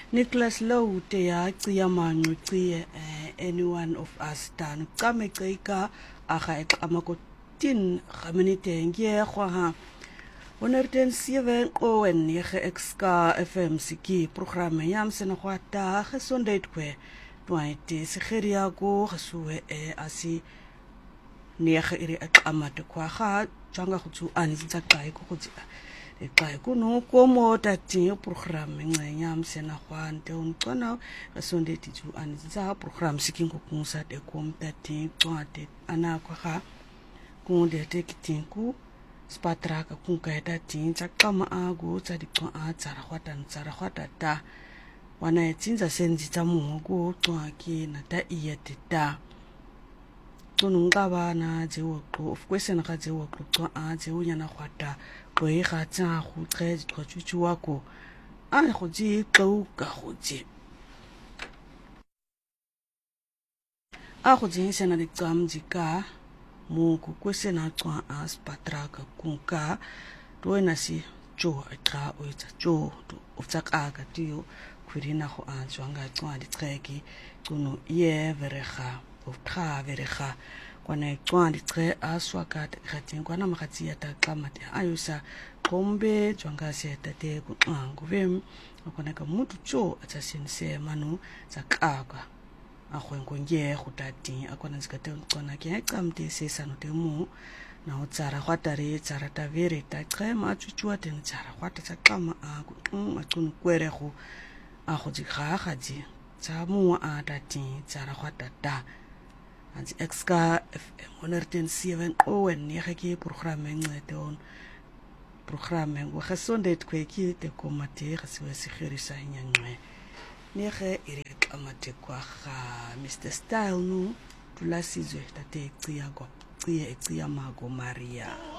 Nicholas Low te ya cia manqi any one of us tan qame qika aga eqama ko tin gaminite ngie gwa ha 107 Owen nege exka FM siki programme yam sena kwata gesondheid kwe twaite sigeria go gesue asi nege iri eqama te kwa ga janga gutsu anitsa kai ko gutsi eqai kuno komo tati programme nganyam sena kwante uncona gesondheid tu anitsa program siki ngokunsa de kom tati twate ana kwa ga kunde te kitinku spatraka kunkaita tinza kama agu tsadikwa atsara khwata ta wana etsinza senzitsa mugo twaki na ta iyeteta tununga bana jewo of question ga jewo twa a jewo nyana khwata kwe ga tsa go tsetse tshutsu wako a go ji qouka go ji a go ji sena le tsamjika Mungu kwesena tswa as patraka kunka toina si jo atra oitsa jo utsaka tiyo kwirina go a tswanga tswa ditreki kuno ye verega of tra verega kwana tswa ditre aswa ka khatin kwana makhatsi ya ta klamate ayusa kombe tswanga se tate ku nguvem kwana ka mutu jo atsasinse manu tsakaka a khwenkonye go tati a kwana tsikate tsona ke tsamte se sano te mu na o tsara gwatare tsara ta vere ta qema tsutsua teng tsara gwata tsa qama a ku matunu kwere go a go dikga gaji tsa mu a tati tsara gwata ta anti exka FM 107 Owen ne ke programme ngcete on programme go gesondheid kweki te komate ga se segirisa nyangwe nege iri kamate kwa ga Mr Style no tulasizwe tate cia mago Maria